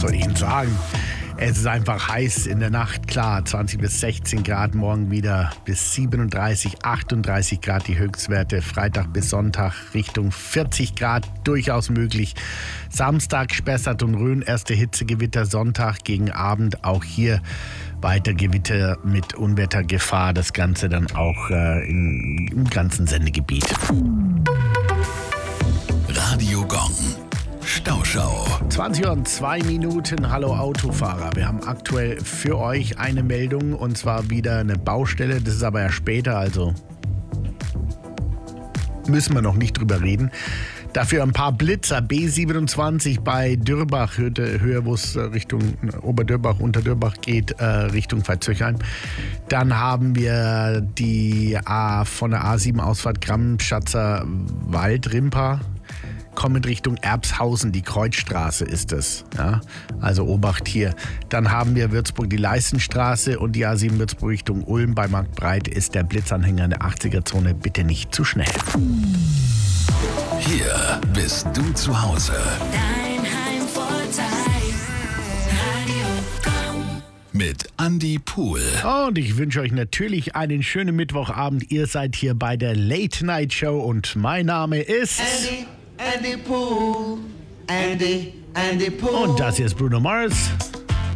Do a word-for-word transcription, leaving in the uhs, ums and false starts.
soll ich Ihnen sagen? Es ist einfach heiß in der Nacht, klar, zwanzig bis sechzehn Grad, morgen wieder bis siebenunddreißig, achtunddreißig Grad die Höchstwerte, Freitag bis Sonntag Richtung vierzig Grad, durchaus möglich. Samstag Spessart und Rhön, erste Hitzegewitter, Sonntag gegen Abend auch hier weiter Gewitter mit Unwettergefahr, das Ganze dann auch äh, im, im ganzen Sendegebiet. Radio Gong. Stauschau. zwanzig Uhr und zwei Minuten. Hallo Autofahrer. Wir haben aktuell für euch eine Meldung und zwar wieder eine Baustelle. Das ist aber ja später, also müssen wir noch nicht drüber reden. Dafür ein paar Blitzer. B siebenundzwanzig bei Dürbach, Höhe, wo es Richtung Oberdürbach, Unterdürbach geht, äh, Richtung Veitshöchheim. Dann haben wir die A von der A sieben Ausfahrt Grammschatzer Wald, Rimpa. Kommt Richtung Erbshausen, die Kreuzstraße ist es. Ja? Also Obacht hier. Dann haben wir Würzburg die Leistenstraße und die A sieben Würzburg Richtung Ulm bei Marktbreit ist der Blitzanhänger in der achtziger-Zone. Bitte nicht zu schnell. Hier bist du zu Hause. Dein Heimvorteil. Radio Gong. Mit Andy Pool. Und ich wünsche euch natürlich einen schönen Mittwochabend. Ihr seid hier bei der Late Night Show und mein Name ist... Andy, Andy Pool, Andy, Andy Pool. Und das hier ist Bruno Mars.